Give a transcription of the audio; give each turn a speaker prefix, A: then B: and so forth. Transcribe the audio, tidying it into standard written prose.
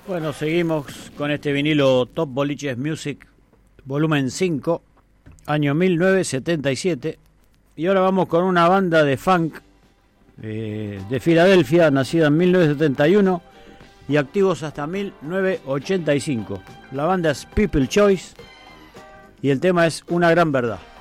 A: Bueno, seguimos con este vinilo Top Boliches Music, volumen 5, año 1977. Y ahora vamos con una banda de funk de Filadelfia, nacida en 1971 y activos hasta 1985. La banda es People's Choice y el tema es Una Gran Verdad.